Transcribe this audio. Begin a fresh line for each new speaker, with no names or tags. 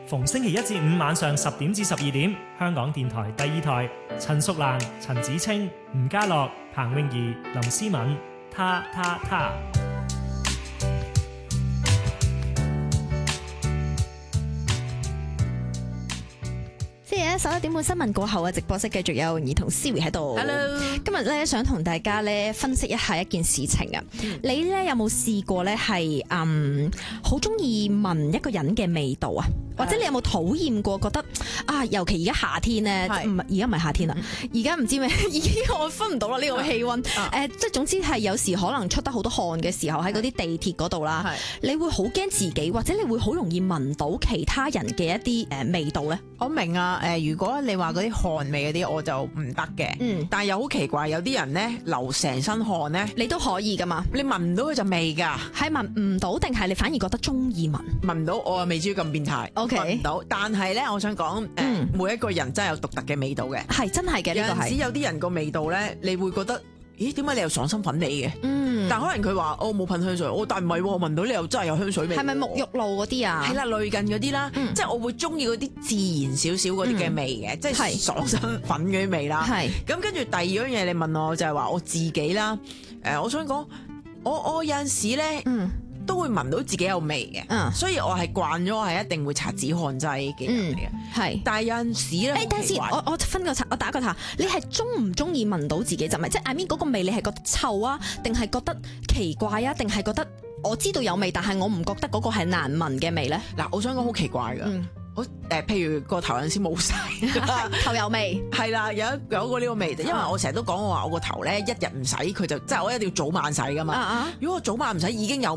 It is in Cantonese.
逢星期一至五晚上10點至12點，香港電台第二台，陳淑蘭、陳子清、吳家樂、彭詠儀、林思敏，他。
即係11點半新聞過後嘅直播室繼續有兒童 Siri 喺度。
Hello，
今日咧想同大家咧分析一下一件事情啊。你咧有冇試過咧係好中意聞一個人嘅味道啊？或者你有冇討厭過覺得啊？尤其而家夏天咧，而家唔係夏天啦，而家唔知咩，已經我分唔到啦呢個氣溫。即係總之係有時可能出得好多汗嘅時候喺嗰啲地鐵嗰度啦，你會好驚自己，或者你會好容易聞到其他人嘅一啲味道咧。
我明啊，如果你話嗰啲汗味嗰啲，我就唔得嘅。但係又好奇怪，有啲人咧流成身汗咧，
你都可以噶嘛？
你聞唔到佢陣味㗎？
係聞唔到定係你反而覺得中意聞？
聞唔到，我又未至於咁變態。聞唔到，但係咧，我想講每一個人真係有獨特嘅味道嘅。
係真係嘅，呢個係。有陣時
有啲人個味道咧，你會覺得，咦？點解你有爽身粉味嘅？但可能佢話我冇噴香水，但唔係，我聞到你又真係有香水味。係咪
沐浴露嗰啲啊？
係啦，類近嗰啲啦，即係我會中意嗰啲自然少少嗰啲嘅味嘅，即係爽身粉嗰啲味啦。咁跟住第二樣嘢，你問我就係話我自己啦。我想講，我有陣時咧，都會聞到自己有味嘅，所以我係慣咗，我係一定會搽止汗劑嘅人嚟嘅。係，但係有陣時咧，
等陣先，我打個岔，你係中唔中意聞到自己陣味？即係 I mean 嗰個味，你係覺得臭啊，定係覺得奇怪啊，定係覺得我知道有味，但係我唔覺得嗰個係難聞嘅味咧？
嗱，我想講好奇怪噶。譬如個頭有陣時冇晒，
頭有味，
係啦，有個呢個味，因為我成日都講我話我個頭咧一日唔洗佢就即係我一定要早晚洗噶嘛。如果我早晚唔洗已經有